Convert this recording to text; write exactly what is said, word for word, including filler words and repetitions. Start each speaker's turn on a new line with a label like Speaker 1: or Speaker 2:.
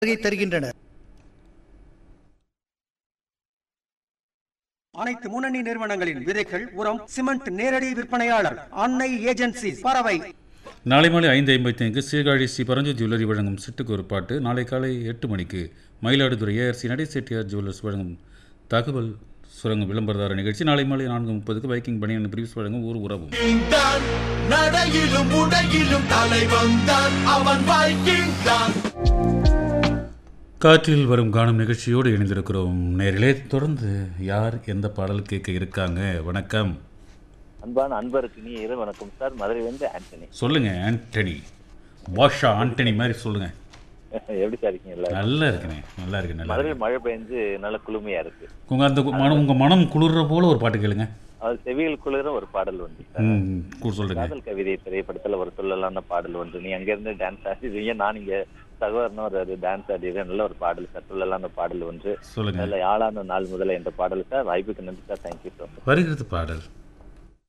Speaker 1: வருகை தருகின்றனர்.
Speaker 2: அனைத்து முன்னணி நிறுவனங்களின் விதைகள், உரம், சிமெண்ட் நேரடி விற்பனையாளர் அன்னை ஏஜென்சி பறவை.
Speaker 3: நாளை மாலை ஐந்து ஐம்பத்தி ஐந்து சீர்காழி ஸ்ரீ பரஞ்சு ஜுவல்லரி வழங்கும் சிட்டுக்கு ஒரு பாட்டு. நாளை காலை எட்டு மணிக்கு மயிலாடுதுறை ஏஆர்சி நடை செட்டியார் ஜுவல்லர்ஸ் வழங்கும் தகவல் சுரங்கம் விளம்பரதார நிகழ்ச்சி. நாளை மாலை நான்கு முப்பதுக்கு வைக்கிங் பனியன் பிரிவ்ஸ் வழங்கும் ஊர் உறவும். காற்றில் வரும் காணும் நிகழ்ச்சியோடு இணைந்திருக்கிறோம். நேரிலே தொடர்ந்து யார் எந்த பாடல் கேட்க இருக்காங்க? வணக்கம்.
Speaker 4: அன்பான அன்பருக்கு நீ இரு வணக்கம் சார். மதுரையிலேருந்து ஆண்டனி.
Speaker 3: சொல்லுங்க ஆண்டனி. பாஷா ஆண்டனி மாதிரி சொல்லுங்க.
Speaker 4: எப்படி சார் இருக்கீங்க?
Speaker 3: நல்லா இருக்கேன், நல்லா இருக்கேன்.
Speaker 4: மதுரையில் மழை பெஞ்சு நல்ல குளுமையா இருக்கு.
Speaker 3: உங்க அந்த மனம் உங்க மனம் குளிர்ற போல ஒரு பாட்டு கேளுங்க.
Speaker 4: அது செவிகள் குளிர ஒரு பாடல் வந்து
Speaker 3: சொல்லுங்க.
Speaker 4: காதல் கவிதை திரைப்படத்துல ஒரு சொல்லலான பாடல் ஒன்று. நீ அங்க இருந்து டான்ஸ் ஆடிடுவீங்க, நான் இங்க சகோதரனும் ஒரு டான்ஸ் ஆடிடுவேன். நல்ல ஒரு பாடல் சார், சொல்லலான பாடல் ஒன்று.
Speaker 3: சொல்லுங்க.
Speaker 4: நல்ல ஆளான நாள் முதல்ல என்ற பாடல் சார். வாய்ப்புக்கு நன்றி சார். Thank you sir.
Speaker 3: வருகிறது பாடல்.